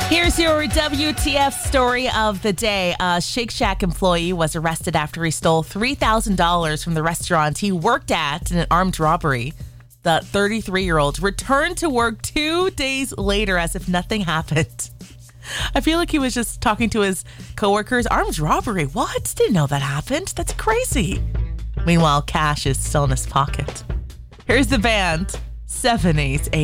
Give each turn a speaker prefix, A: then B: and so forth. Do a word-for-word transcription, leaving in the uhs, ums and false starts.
A: Here's your W T F story of the day. A Shake Shack employee was arrested after he stole three thousand dollars from the restaurant he worked at in an armed robbery. The thirty-three-year-old returned to work two days later as if nothing happened. I feel like he was just talking to his coworkers. Armed robbery? What? Didn't know that happened. That's crazy. Meanwhile, cash is still in his pocket. Here's the band, seven eight eight.